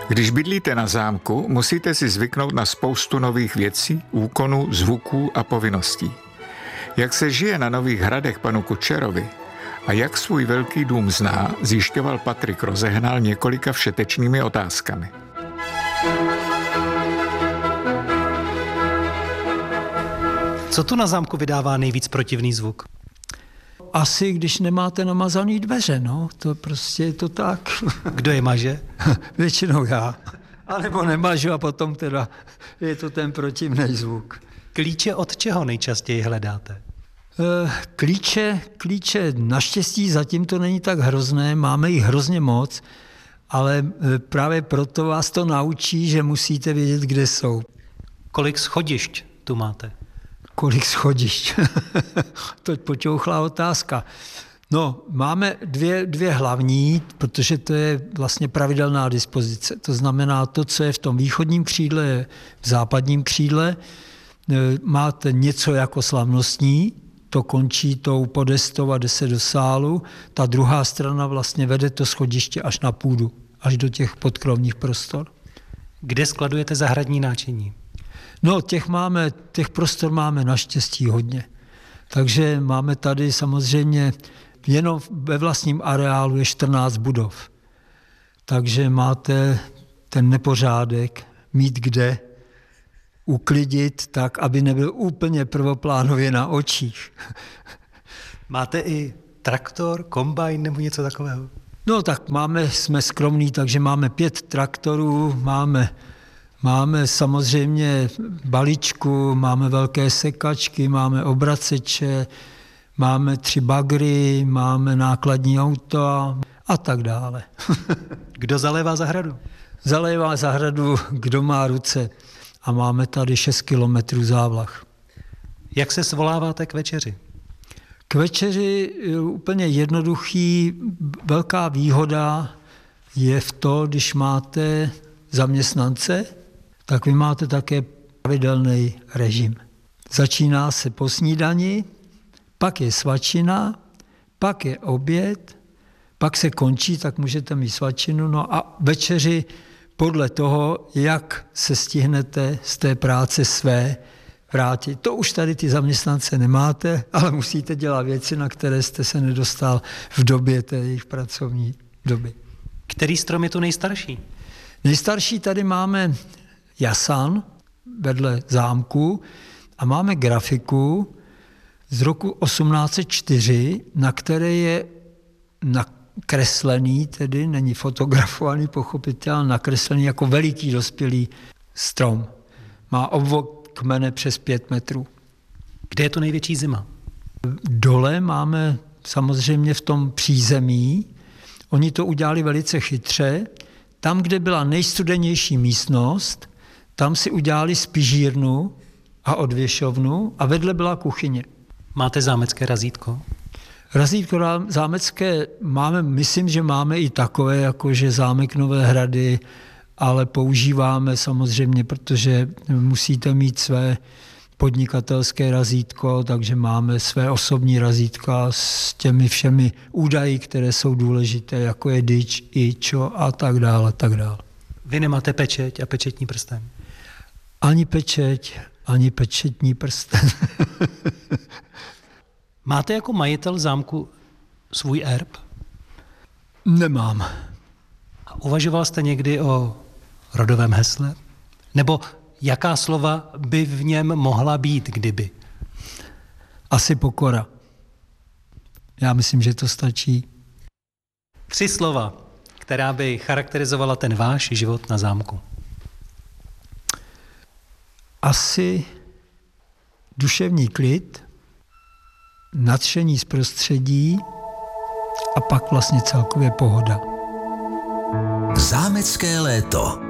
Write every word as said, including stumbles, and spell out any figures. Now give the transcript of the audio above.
Když bydlíte na zámku, musíte si zvyknout na spoustu nových věcí, úkonů, zvuků a povinností. Jak se žije na Nových Hradech panu Kučerovi a jak svůj velký dům zná, zjišťoval Patrik Rozehnal několika všetečnými otázkami. Co tu na zámku vydává nejvíc protivný zvuk? Asi když nemáte namazaný dveře, no, to prostě je to tak. Kdo je maže? Většinou já. A nebo nemažu a potom teda je to ten protivný zvuk. Klíče od čeho nejčastěji hledáte? Klíče, klíče naštěstí zatím to není tak hrozné, máme jich hrozně moc, ale právě proto vás to naučí, že musíte vědět, kde jsou. Kolik schodišť tu máte? Kolik schodišť? To je počouchlá otázka. No, máme dvě, dvě hlavní, protože to je vlastně pravidelná dispozice. To znamená, to, co je v tom východním křídle, je v západním křídle. Máte něco jako slavnostní, to končí tou podestou a jde se do sálu. Ta druhá strana vlastně vede to schodiště až na půdu, až do těch podkrovních prostor. Kde skladujete zahradní náčiní? No, těch, máme, těch prostor máme naštěstí hodně. Takže máme tady samozřejmě jenom ve vlastním areálu je čtrnáct budov. Takže máte ten nepořádek mít kde uklidit tak, aby nebyl úplně prvoplánově na očích. Máte i traktor, kombajn nebo něco takového? No tak máme, jsme skromní, takže máme pět traktorů, máme Máme samozřejmě baličku, máme velké sekačky, máme obraceče, máme tři bagry, máme nákladní auta a tak dále. Kdo zalévá zahradu? Zalévá zahradu, kdo má ruce. A máme tady šest kilometrů závlah. Jak se svoláváte k večeři? K večeři je úplně jednoduchý. Velká výhoda je v to, když máte zaměstnance, tak vy máte také pravidelný režim. Začíná se po snídani, pak je svačina, pak je oběd, pak se končí, tak můžete mít svačinu, no a večeři podle toho, jak se stihnete z té práce své vrátit. To už tady ty zaměstnance nemáte, ale musíte dělat věci, na které jste se nedostal v době té jejich pracovní doby. Který strom je tu nejstarší? Nejstarší tady máme jasan vedle zámku a máme grafiku z roku osmnáct set čtyři, na které je nakreslený, tedy není fotografovaný, pochopitelně, nakreslený jako veliký dospělý strom. Má obvod kmene přes pět metrů. Kde je to největší zima? Dole máme samozřejmě v tom přízemí. Oni to udělali velice chytře. Tam, kde byla nejstudenější místnost, tam si udělali spižírnu a odvěšovnu a vedle byla kuchyně. Máte zámecké razítko? Razítko zámecké máme, myslím, že máme i takové, jakože zámek Nové Hrady, ale používáme samozřejmě, protože musíte mít své podnikatelské razítko, takže máme své osobní razítka s těmi všemi údaji, které jsou důležité, jako je dyč, ičo a tak dále, tak dále. Vy nemáte pečeť a pečetní prsten? Ani pečeť, ani pečetní prsten. Máte jako majitel zámku svůj erb? Nemám. A uvažoval jste někdy o rodovém hesle? Nebo jaká slova by v něm mohla být, kdyby? Asi pokora. Já myslím, že to stačí. Tři slova, která by charakterizovala ten váš život na zámku. Asi duševní klid, nadšení z prostředí a pak vlastně celkově pohoda. Zámecké léto.